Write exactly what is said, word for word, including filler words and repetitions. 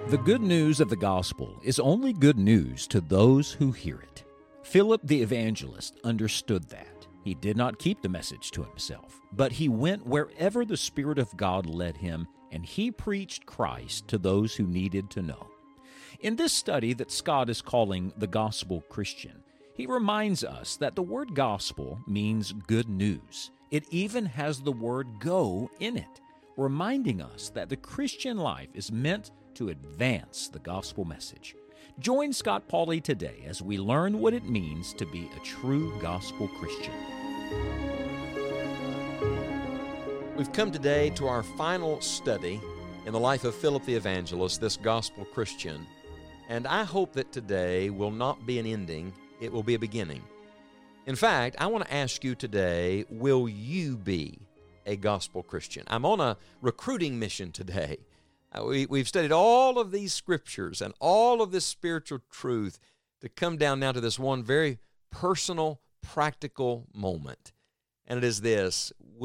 The good news of the gospel is only good news to those who hear it. Philip the evangelist understood that. He did not keep the message to himself, but he went wherever the Spirit of God led him, and he preached Christ to those who needed to know. In this study that Scott is calling the Gospel Christian, he reminds us that the word gospel means good news. It even has the word go in it, reminding us that the Christian life is meant to advance the gospel message. Join Scott Pauley today as we learn what it means to be a true gospel Christian. We've come today to our final study in the life of Philip the Evangelist, this gospel Christian. And I hope that today will not be an ending, it will be a beginning. In fact, I want to ask you today, will you be a gospel Christian? I'm on a recruiting mission today. Uh, we, we've studied all of these scriptures and all of this spiritual truth to come down now to this one very personal, practical moment. And it is this: